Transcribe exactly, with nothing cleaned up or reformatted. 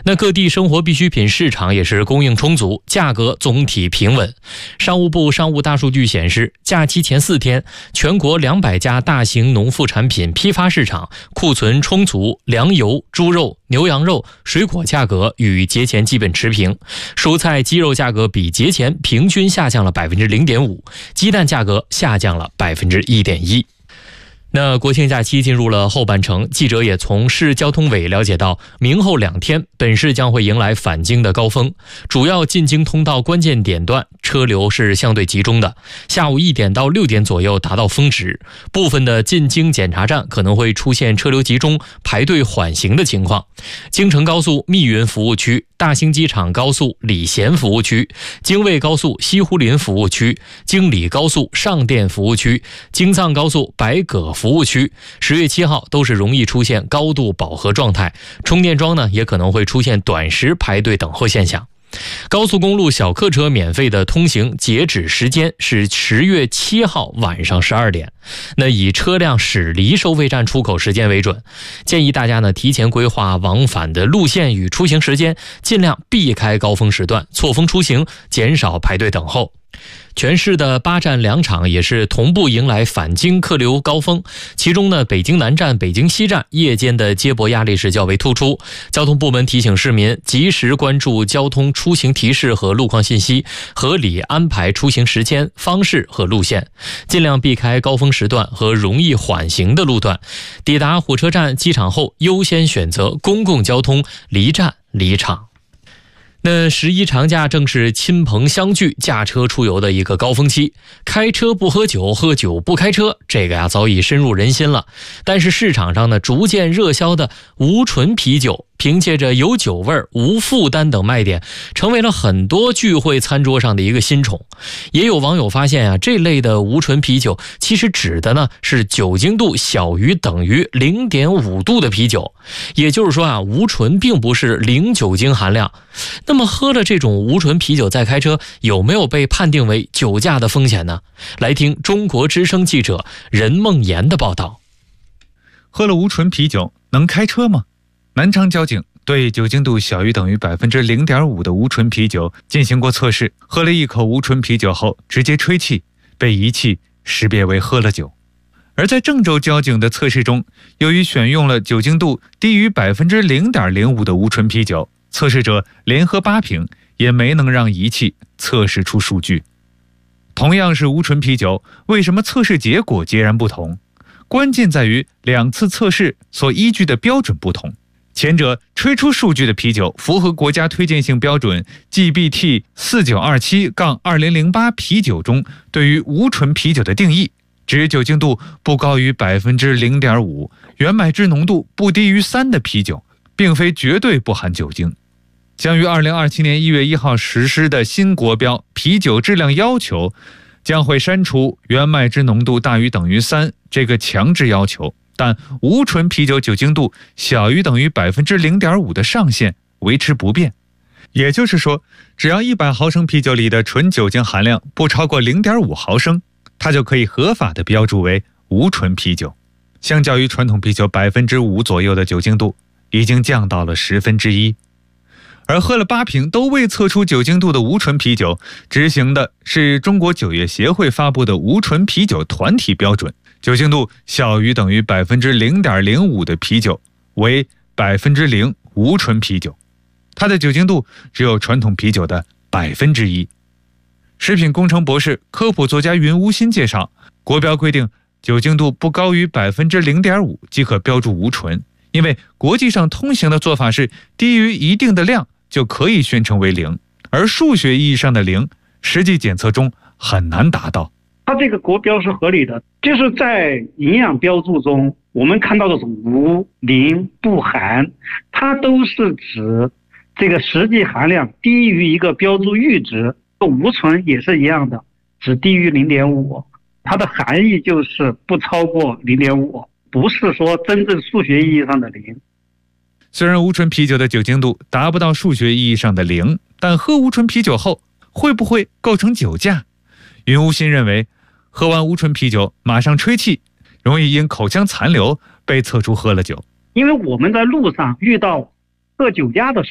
那各地生活必需品市场也是供应充足，价格总体平稳。商务部商务大数据显示，假期前四天，全国两百家大型农副产品批发市场库存充足，粮油、猪肉、牛羊肉、水果价格与节前基本持平，蔬菜、鸡肉价格比节前平均下降了 百分之零点五， 鸡蛋价格下降了 百分之一点一。那国庆假期进入了后半程，记者也从市交通委了解到，明后两天本市将会迎来返京的高峰，主要进京通道关键点段车流是相对集中的，下午一点到六点左右达到峰值，部分的进京检查站可能会出现车流集中、排队缓行的情况。京承高速密云服务区、大兴机场高速礼贤服务区、京魏高速西湖林服务区、京礼高速上甸服务区、京藏高速白葛服务区，十月七号都是容易出现高度饱和状态，充电桩呢也可能会出现短时排队等候现象。高速公路小客车免费的通行截止时间是十月七号晚上十二点，那以车辆驶离收费站出口时间为准，建议大家呢提前规划往返的路线与出行时间，尽量避开高峰时段，错峰出行，减少排队等候。全市的八站两场也是同步迎来返京客流高峰，其中呢，北京南站、北京西站夜间的接驳压力是较为突出。交通部门提醒市民及时关注交通出行提示和路况信息，合理安排出行时间、方式和路线，尽量避开高峰时段和容易缓行的路段。抵达火车站、机场后，优先选择公共交通离站离场。那十一长假正是亲朋相聚、驾车出游的一个高峰期，开车不喝酒，喝酒不开车，这个呀早已深入人心了。但是市场上呢逐渐热销的无醇啤酒，凭借着有酒味、无负担等卖点，成为了很多聚会餐桌上的一个新宠。也有网友发现啊，这类的无醇啤酒其实指的呢是酒精度小于等于 零点五 度的啤酒，也就是说啊，无醇并不是零酒精含量。那么喝了这种无醇啤酒再开车，有没有被判定为酒驾的风险呢？来听中国之声记者任梦妍的报道。 喝了无醇啤酒能开车吗？南昌交警对酒精度小于等于 百分之零点五 的无醇啤酒进行过测试，喝了一口无醇啤酒后直接吹气，被仪器识别为喝了酒。而在郑州交警的测试中，由于选用了酒精度低于 百分之零点零五 的无醇啤酒，测试者连喝八瓶也没能让仪器测试出数据。同样是无醇啤酒，为什么测试结果截然不同？关键在于两次测试所依据的标准不同。前者吹出数据的啤酒符合国家推荐性标准 G B T 四九二七二零零八 啤酒中对于无醇啤酒的定义，指酒精度不高于 百分之零点五， 原麦汁浓度不低于三的啤酒，并非绝对不含酒精。将于二零二七年一月一号实施的新国标啤酒质量要求将会删除原麦汁浓度大于等于三这个强制要求，但无醇啤酒酒精度小于等于 百分之零点五 的上限维持不变。也就是说，只要一百毫升啤酒里的纯酒精含量不超过 零点五毫升，它就可以合法的标注为无醇啤酒。相较于传统啤酒 百分之五 左右的酒精度，已经降到了十分之一。而喝了八瓶都未测出酒精度的无醇啤酒，执行的是中国酒业协会发布的无醇啤酒团体标准，酒精度小于等于 百分之零点零五 的啤酒为 百分之零 无醇啤酒，它的酒精度只有传统啤酒的百分之一。食品工程博士、科普作家云无心介绍，国标规定酒精度不高于 百分之零点五 即可标注无醇，因为国际上通行的做法是低于一定的量就可以宣称为零，而数学意义上的零，实际检测中很难达到。 它这个国标是合理的，就是在营养标注中，我们看到的是无、零、不含，它都是指这个实际含量低于一个标注阈值。无醇也是一样的，只低于 零点五， 它的含义就是不超过 零点五， 不是说真正数学意义上的零。 虽然无醇啤酒的酒精度达不到数学意义上的零，但喝无醇啤酒后会不会构成酒驾？云无心认为，喝完无醇啤酒马上吹气，容易因口腔残留被测出喝了酒。 因为我们在路上遇到喝酒驾的时